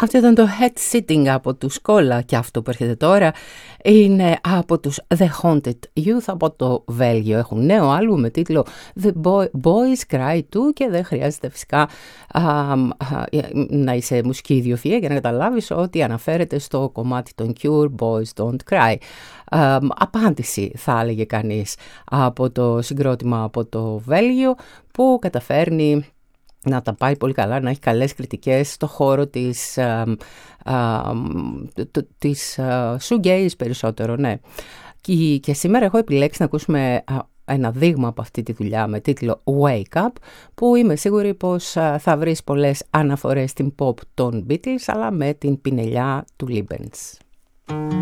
Αυτό ήταν το Head Sitting από τους Σκόλα και αυτό που έρχεται τώρα είναι από τους The Haunted Youth από το Βέλγιο. Έχουν νέο άλμπου με τίτλο The Boys Cry Too και δεν χρειάζεται φυσικά να είσαι μουσική ιδιοφυΐα για να καταλάβεις ότι αναφέρεται στο κομμάτι των Cure Boys Don't Cry. Απάντηση θα έλεγε κανείς από το συγκρότημα από το Βέλγιο που καταφέρνει να τα πάει πολύ καλά, να έχει καλές κριτικές στο χώρο της shoegaze περισσότερο, ναι. Και σήμερα έχω επιλέξει να ακούσουμε ένα δείγμα από αυτή τη δουλειά με τίτλο Wake Up, που είμαι σίγουρη πως θα βρεις πολλές αναφορές στην pop των Beatles, αλλά με την πινελιά του Liebens.